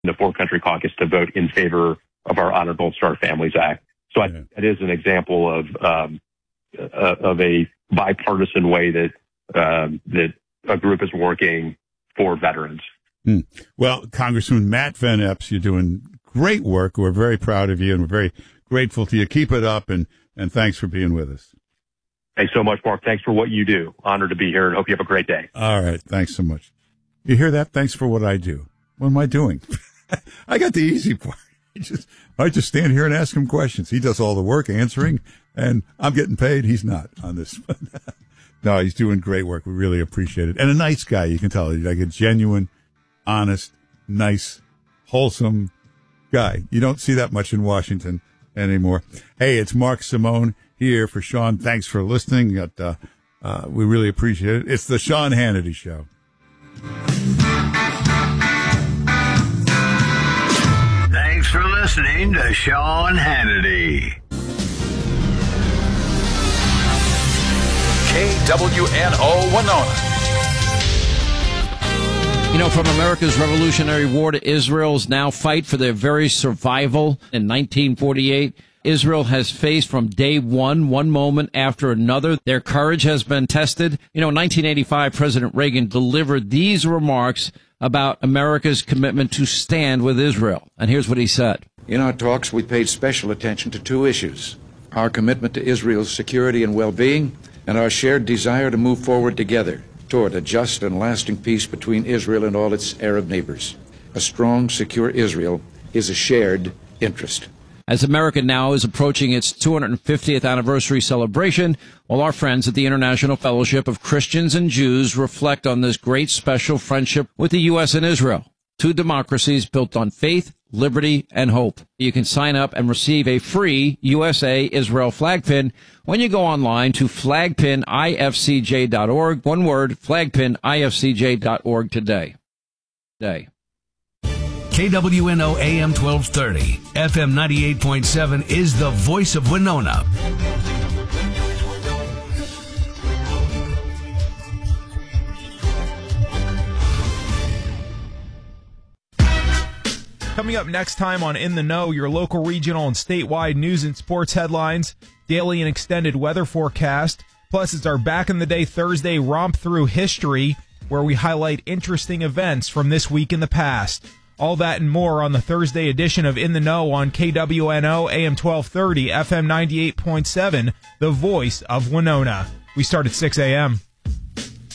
the Ford Country Caucus to vote in favor of our Honor Gold Star Families Act. So it is an example of a bipartisan way that a group is working for veterans. Well, Congressman Matt Van Epps, you're doing great work. We're very proud of you, and we're very grateful to you. Keep it up, and thanks for being with us. Thanks so much, Mark. Thanks for what you do. Honored to be here, and hope you have a great day. All right. Thanks so much. You hear that? Thanks for what I do. What am I doing? I got the easy part. I just stand here and ask him questions. He does all the work answering, and I'm getting paid. He's not on this. No, he's doing great work. We really appreciate it. And a nice guy, you can tell. He's like a genuine, honest, nice, wholesome guy. You don't see that much in Washington anymore. Hey, it's Mark Simone here for Sean. Thanks for listening. We really appreciate it. It's the Sean Hannity Show. Thanks for listening to Sean Hannity. KWNO Winona. You know, from America's Revolutionary War to Israel's now fight for their very survival in 1948, Israel has faced from day one moment after another. Their courage has been tested. You know, in 1985, President Reagan delivered these remarks about America's commitment to stand with Israel. And here's what he said. In our talks, we paid special attention to two issues: our commitment to Israel's security and well-being, and our shared desire to move forward together toward a just and lasting peace between Israel and all its Arab neighbors. A strong, secure Israel is a shared interest. As America now is approaching its 250th anniversary celebration, while our friends at the International Fellowship of Christians and Jews reflect on this great special friendship with the U.S. and Israel, two democracies built on faith, liberty, and hope. You can sign up and receive a free USA Israel flag pin when you go online to flagpinifcj.org. One word, flagpinifcj.org today. KWNO AM 1230, FM 98.7 is the voice of Winona. Coming up next time on In the Know, your local, regional, and statewide news and sports headlines, daily and extended weather forecast. Plus, it's our Back in the Day Thursday romp through history, where we highlight interesting events from this week in the past. All that and more on the Thursday edition of In the Know on KWNO AM 1230, FM 98.7, the voice of Winona. We start at 6 a.m.